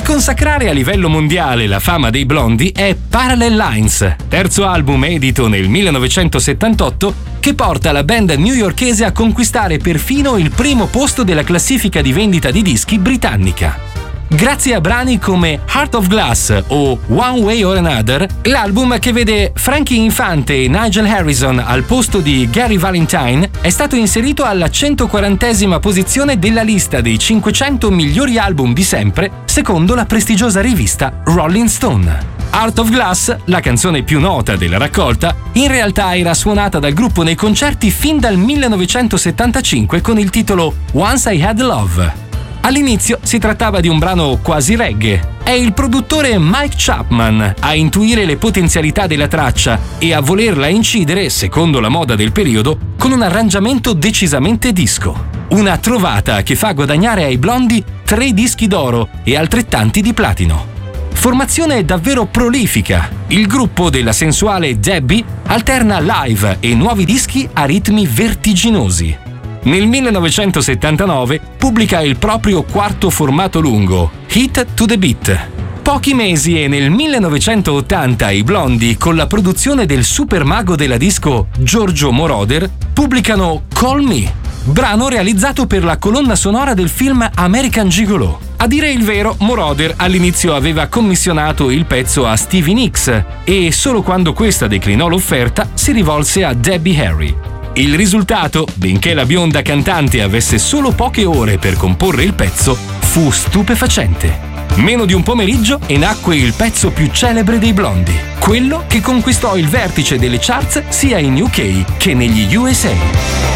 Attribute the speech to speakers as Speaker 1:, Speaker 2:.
Speaker 1: consacrare a livello mondiale la fama dei Blondie è Parallel Lines, terzo album edito nel 1978 che porta la band newyorkese a conquistare perfino il primo posto della classifica di vendita di dischi britannica. Grazie a brani come Heart of Glass o One Way or Another, l'album che vede Frankie Infante e Nigel Harrison al posto di Gary Valentine è stato inserito alla 140esima posizione della lista dei 500 migliori album di sempre, secondo la prestigiosa rivista Rolling Stone. Heart of Glass, la canzone più nota della raccolta, in realtà era suonata dal gruppo nei concerti fin dal 1975 con il titolo Once I Had Love. All'inizio si trattava di un brano quasi reggae. È il produttore Mike Chapman a intuire le potenzialità della traccia e a volerla incidere, secondo la moda del periodo, con un arrangiamento decisamente disco. Una trovata che fa guadagnare ai Blondie 3 dischi d'oro e altrettanti di platino. Formazione davvero prolifica. Il gruppo della sensuale Debbie alterna live e nuovi dischi a ritmi vertiginosi. Nel 1979 pubblica il proprio quarto formato lungo, Hit to the Beat. Pochi mesi e nel 1980 i Blondie, con la produzione del super mago della disco Giorgio Moroder, pubblicano Call Me, brano realizzato per la colonna sonora del film American Gigolo. A dire il vero, Moroder all'inizio aveva commissionato il pezzo a Stevie Nicks e solo quando questa declinò l'offerta si rivolse a Debbie Harry. Il risultato, benché la bionda cantante avesse solo poche ore per comporre il pezzo, fu stupefacente. Meno di un pomeriggio e nacque il pezzo più celebre dei Blondie, quello che conquistò il vertice delle charts sia in UK che negli USA.